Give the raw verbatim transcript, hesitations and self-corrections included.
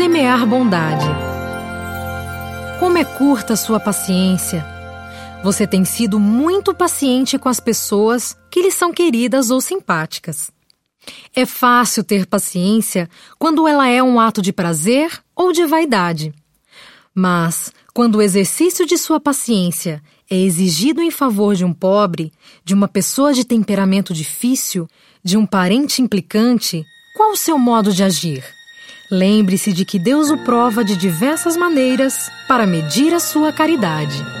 Semear bondade. Como é curta a sua paciência. Você tem sido muito paciente com as pessoas que lhe são queridas ou simpáticas. É fácil ter paciência quando ela é um ato de prazer ou de vaidade. Mas, quando o exercício de sua paciência é exigido em favor de um pobre, de uma pessoa de temperamento difícil, de um parente implicante, qual o seu modo de agir? Lembre-se de que Deus o prova de diversas maneiras para medir a sua caridade.